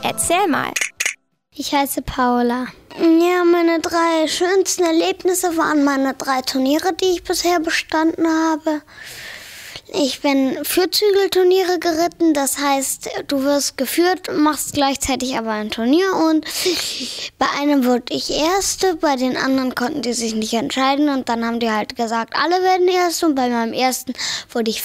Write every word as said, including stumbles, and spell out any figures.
Erzähl mal. Ich heiße Paula. Ja, meine drei schönsten Erlebnisse waren meine drei Turniere, die ich bisher bestanden habe. Ich bin Fürzügelturniere geritten, das heißt, du wirst geführt, machst gleichzeitig aber ein Turnier und bei einem wurde ich Erste, bei den anderen konnten die sich nicht entscheiden und dann haben die halt gesagt, alle werden Erste und bei meinem ersten wurde ich